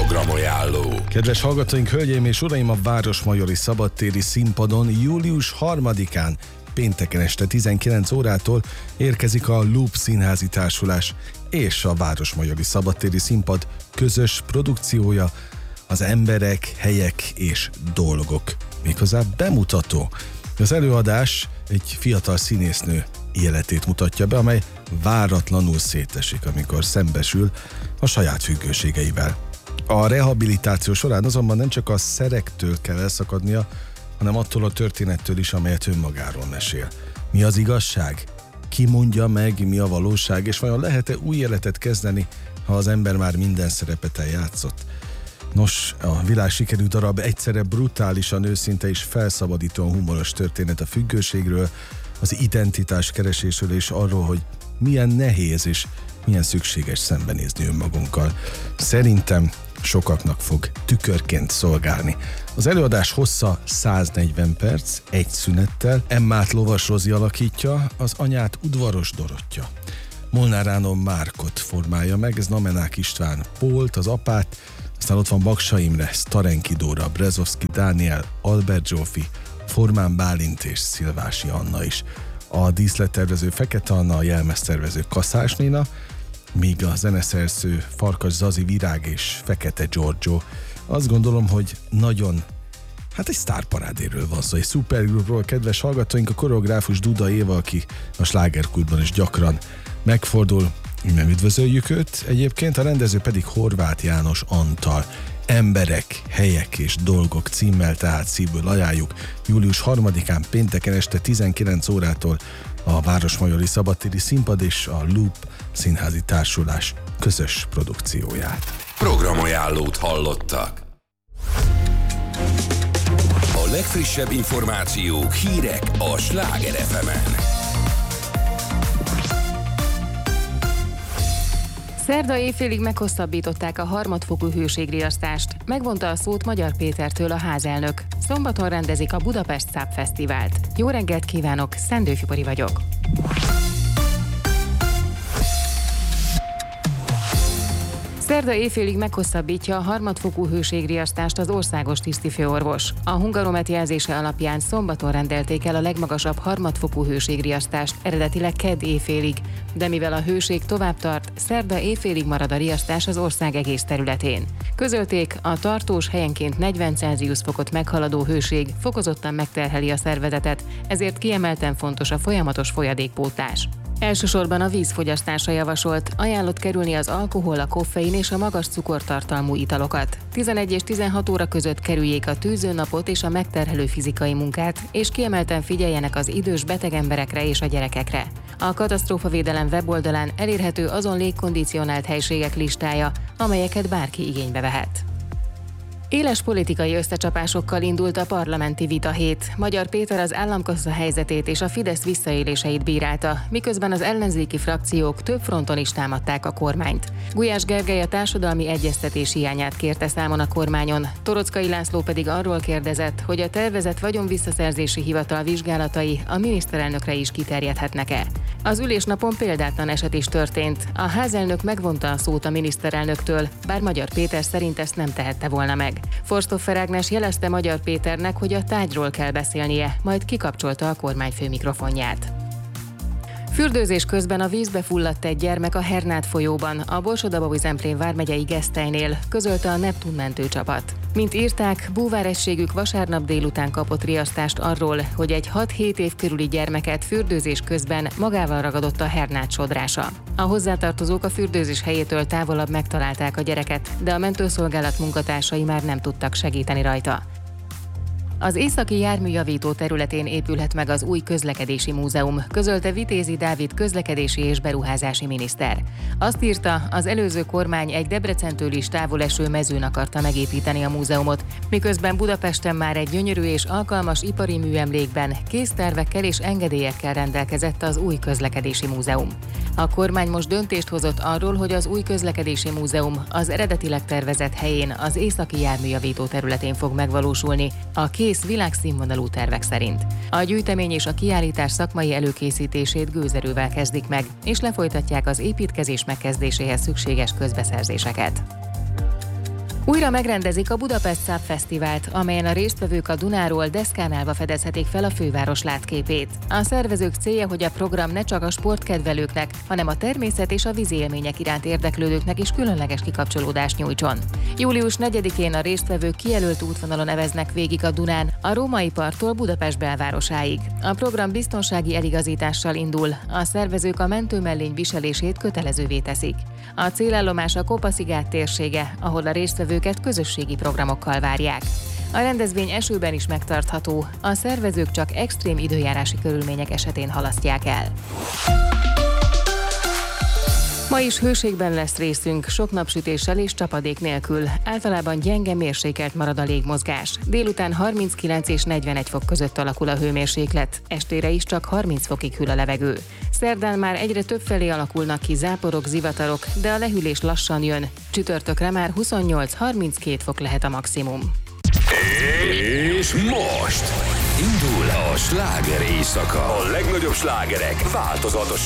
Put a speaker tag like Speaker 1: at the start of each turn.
Speaker 1: Programajánló.
Speaker 2: Kedves hallgatóink, hölgyeim és uraim, a Városmajori Szabadtéri Színpadon július 3-án pénteken este 19 órától érkezik a Loop Színházi Társulás és a Városmajori Szabadtéri Színpad közös produkciója, az emberek, helyek és dolgok. Méghozzá bemutató. Az előadás egy fiatal színésznő életét mutatja be, amely váratlanul szétesik, amikor szembesül a saját függőségeivel. A rehabilitáció során azonban nem csak a szerektől kell elszakadnia, hanem attól a történettől is, amelyet önmagáról mesél. Mi az igazság? Ki mondja meg, mi a valóság, és vajon lehet-e új életet kezdeni, ha az ember már minden szerepet eljátszott? Nos, a világ sikerű darab egyszerre brutálisan őszinte és felszabadítóan humoros történet a függőségről, az identitás keresésről és arról, hogy milyen nehéz és milyen szükséges szembenézni önmagunkkal. Szerintem sokaknak fog tükörként szolgálni. Az előadás hossza 140 perc, egy szünettel. Emmát Lovas Rozi alakítja, az anyát Udvaros Dorottya. Molnár Ánon Márkot formálja meg, ez Namenák István Pólt, az apát, aztán ott van Baksa Imre, Starenki Dóra, Brezovszki Dániel, Albert Zsófi, Formán Bálint és Szilvási Anna is. A díszlettervező Fekete Anna, a jelmeztervező Kaszás Nina, míg a zeneszerző Farkas Zazi Virág és Fekete Giorgio. Azt gondolom, hogy nagyon, egy sztárparádéről van szó, egy szupergrupról, kedves hallgatóink, a koreográfus Duda Éva, aki a slágerkultban is gyakran megfordul, innen üdvözöljük őt, egyébként a rendező pedig Horváth János Antal. Emberek, helyek és dolgok címmel, tehát szívből ajánljuk július 3-án pénteken este 19 órától a Városmajori Szabadtéri Színpad és a Loop Színházi Társulás közös produkcióját.
Speaker 1: Programajánlót hallottak. A legfrissebb információk, hírek a Sláger FM-en.
Speaker 3: Szerda éjfélig meghosszabbították a harmadfokú hőségriasztást. Megvonta a szót Magyar Pétertől a házelnök. Szombaton rendezik a Budapest Száp Fesztivált. Jó reggelt kívánok, Szendő Fibori vagyok. Szerda éjfélig meghosszabbítja a harmadfokú hőségriasztást az országos tisztifőorvos. A Hungaromet jelzése alapján szombaton rendelték el a legmagasabb harmadfokú hőségriasztást, eredetileg kedd éjfélig, de mivel a hőség tovább tart, szerda éjfélig marad a riasztás az ország egész területén. Közölték, a tartós helyenként 40 Celsius fokot meghaladó hőség fokozottan megterheli a szervezetet, ezért kiemelten fontos a folyamatos folyadékpótlás. Elsősorban a vízfogyasztása javasolt, ajánlott kerülni az alkohol, a koffein és a magas cukortartalmú italokat. 11 és 16 óra között kerüljék a tűzőnapot és a megterhelő fizikai munkát, és kiemelten figyeljenek az idős beteg emberekre és a gyerekekre. A katasztrófavédelem weboldalán elérhető azon légkondicionált helységek listája, amelyeket bárki igénybe vehet. Éles politikai összecsapásokkal indult a parlamenti vitahét. Magyar Péter az államkassa helyzetét és a Fidesz visszaéléseit bírálta, miközben az ellenzéki frakciók több fronton is támadták a kormányt. Gulyás Gergely a társadalmi egyeztetés hiányát kérte számon a kormányon, Toroczkai László pedig arról kérdezett, hogy a tervezett vagyonvisszaszerzési hivatal vizsgálatai a miniszterelnökre is kiterjedhetnek-e. Az ülésnapon példátlan eset is történt. A házelnök megvonta a szót a miniszterelnöktől, bár Magyar Péter szerint ezt nem tehette volna meg. Forstoffer Ágnes jelezte Magyar Péternek, hogy a tárgyról kell beszélnie, majd kikapcsolta a kormányfő mikrofonját. Fürdőzés közben a vízbe fulladt egy gyermek a Hernát folyóban, a Borsod-Abaúj-Zemplén vármegyei Gesztelynél, közölte a Neptun mentőcsapat. Mint írták, búváregységük vasárnap délután kapott riasztást arról, hogy egy 6-7 év körüli gyermeket fürdőzés közben magával ragadott a Hernát sodrása. A hozzátartozók a fürdőzés helyétől távolabb megtalálták a gyereket, de a mentőszolgálat munkatársai már nem tudtak segíteni rajta. Az északi járműjavító területén épülhet meg az új közlekedési múzeum, közölte Vitézi Dávid közlekedési és beruházási miniszter. Azt írta, az előző kormány egy Debrecentől is távol eső mezőn akarta megépíteni a múzeumot, miközben Budapesten már egy gyönyörű és alkalmas ipari műemlékben, késztervekkel és engedélyekkel rendelkezett az új közlekedési múzeum. A kormány most döntést hozott arról, hogy az új közlekedési múzeum az eredetileg tervezett helyén, az északi járműjavító területén fog megvalósulni, a kész világszínvonalú tervek szerint. A gyűjtemény és a kiállítás szakmai előkészítését gőzerővel kezdik meg, és lefolytatják az építkezés megkezdéséhez szükséges közbeszerzéseket. Újra megrendezik a Budapest Száp Fesztivált, amelyen a résztvevők a Dunáról deszkánálva fedezhetik fel a főváros látképét. A szervezők célja, hogy a program ne csak a sportkedvelőknek, hanem a természet és a vízi élmények iránt érdeklődőknek is különleges kikapcsolódást nyújtson. Július 4-én a résztvevők kijelölt útvonalon eveznek végig a Dunán, a Római parttól Budapest belvárosáig. A program biztonsági eligazítással indul, a szervezők a mentőmellény viselését kötelezővé teszik. A célállomás a Kopa-sziget térsége, ahol a résztvevőket közösségi programokkal várják. A rendezvény esőben is megtartható, a szervezők csak extrém időjárási körülmények esetén halasztják el. Ma is hőségben lesz részünk, sok napsütéssel és csapadék nélkül. Általában gyenge mérsékelt marad a légmozgás. Délután 39 és 41 fok között alakul a hőmérséklet. Estére is csak 30 fokig hűl a levegő. Szerdán már egyre többfelé alakulnak ki záporok, zivatarok, de a lehűlés lassan jön. Csütörtökre már 28-32 fok lehet a maximum.
Speaker 1: És most indul a sláger éjszaka. A legnagyobb slágerek változatos